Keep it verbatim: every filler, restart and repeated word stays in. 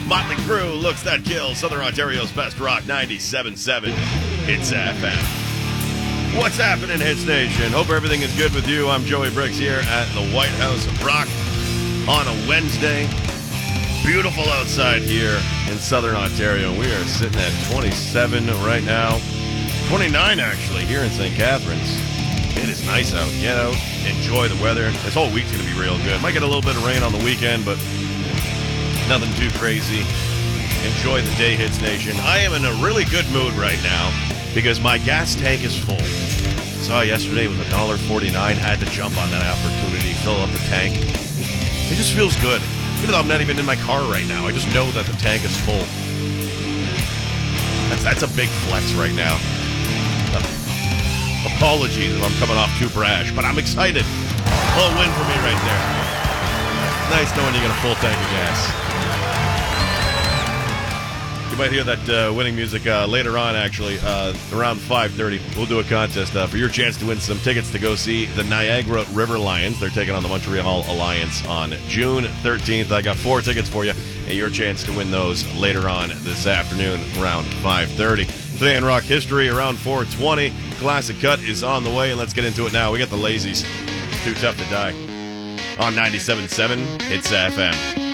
Motley Crue, Looks That Kill, Southern Ontario's best rock, ninety-seven point seven Hits F M. What's happening, Hits Nation? Hope everything is good with you. I'm Joey Briggs here at the White House of Rock on a Wednesday. Beautiful outside here in Southern Ontario. We are sitting at twenty-seven right now. twenty-nine, actually, here in Saint Catharines. It is nice out. Get out, enjoy the weather. This whole week's going to be real good. Might get a little bit of rain on the weekend, but nothing too crazy. Enjoy the day, Hits Nation. I am in a really good mood right now because my gas tank is full. Saw yesterday it was one dollar forty-nine. Had to jump on that opportunity, fill up the tank. It just feels good. Even though I'm not even in my car right now, I just know that the tank is full. That's that's a big flex right now. Uh, apologies if I'm coming off too brash, but I'm excited. A little win for me right there. Nice knowing you got a full tank of gas. You might hear that uh, winning music uh, later on, actually, uh, around five thirty. We'll do a contest uh, for your chance to win some tickets to go see the Niagara River Lions. They're taking on the Montreal Alliance on June thirteenth. I got four tickets for you, and your chance to win those later on this afternoon around five thirty. Today in rock history, around four twenty, Classic Cut is on the way, and let's get into it now. We got the Lazies. It's Too Tough to Die on ninety-seven point seven Hits F M.